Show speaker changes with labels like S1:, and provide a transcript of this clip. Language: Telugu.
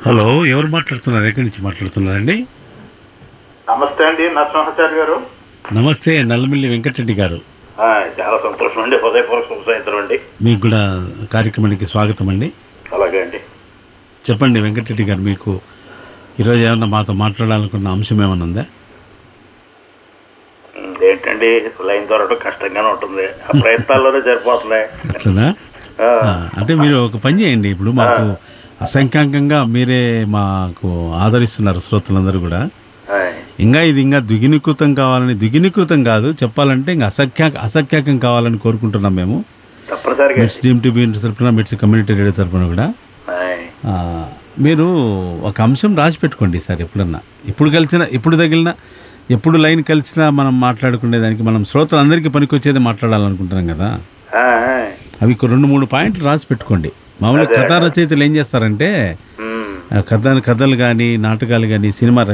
S1: హలో, ఎవరు మాట్లాడుతున్నారు? ఎక్కడి నుంచి మాట్లాడుతున్నారండి?
S2: నమస్తే అండి, నరసింహాచారి గారు.
S1: నమస్తే, నల్లమిల్లి వెంకటరెడ్డి గారు.
S2: చాలా సంతోషం అండి, హృదయపూర్వక శుభ సాయంత్రం అండి.
S1: మీకు కూడా కార్యక్రమానికి స్వాగతం అండి.
S2: అలాగే అండి.
S1: చెప్పండి వెంకటరెడ్డి గారు, మీకు ఈరోజు ఏమన్నా మాతో మాట్లాడాలనుకున్న అంశం ఏమన్నా ఉందా?
S2: ఏంటండి, లైన్ దొరకడం కష్టంగానే ఉంటుంది, ఆ ప్రయత్నాల్లోనే సరిపోతున్నాయి.
S1: అట్లనా? అంటే మీరు ఒక పని చేయండి, ఇప్పుడు మాకు అసంఖ్యాకంగా మీరే మాకు ఆదరిస్తున్నారు శ్రోతలందరూ కూడా. ఇంకా ద్విగుణీకృతం కావాలని, ద్విగుణీకృతం కాదు చెప్పాలంటే, ఇంకా అసంఖ్యాకం కావాలని కోరుకుంటున్నాం మేము.
S2: తప్పనిసరిగా
S1: మిట్స్ టీమ్ టీవీ తరఫున, మిట్స్ కమ్యూనిటీ రేడియో తరఫున కూడా. మీరు ఒక అంశం రాసి పెట్టుకోండి సార్. ఎప్పుడన్నా ఇప్పుడు తగిలిన ఎప్పుడు లైన్ కలిసినా మనం మాట్లాడుకునేదానికి, మనం శ్రోతలందరికీ పనికొచ్చేది మాట్లాడాలనుకుంటున్నాం కదా. అవి 2-3 పాయింట్లు రాసి పెట్టుకోండి. మామూలుగా కథా రచయితలు ఏం చేస్తారంటే, కథలు కానీ నాటకాలు కానీ సినిమా